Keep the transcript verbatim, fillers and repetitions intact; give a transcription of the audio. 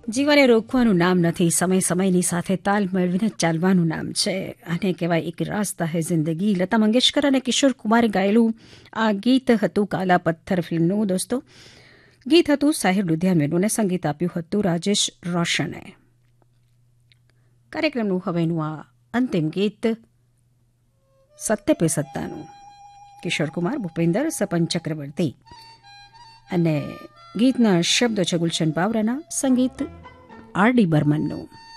જીવને રોકવાનું નામ નથી, સમય સમયની સાથે તાલ મેળવીને ચાલવાનું નામ છે. આને કહેવાય એક રાસ્તા હે જિંદગી. લતા મંગેશકર અને કિશોર કુમારે ગાયેલું આ ગીત હતું કાલા પથ્થર ફિલ્મનું. દોસ્તો, ગીત હતું સાહિર લુધિયાનવેનું અને સંગીત આપ્યું હતું રાજેશ રોશને. કાર્યક્રમનું હવેનું આ અંતિમ ગીત સત્ય પે સત્તાનું. કિશોર કુમાર, ભૂપેન્દર, સપન ચક્રવર્તી અને ગીતના શબ્દો છે ગુલશન બાવરાના, સંગીત આર ડી બર્મનનું.